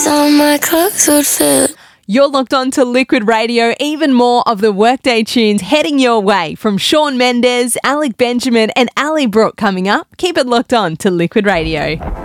Some of my clothes would fit. You're locked on to Liquid Radio. Even more of the Workday tunes heading your way from Shawn Mendes, Alec Benjamin and Ali Brooke coming up. Keep it locked on to Liquid Radio.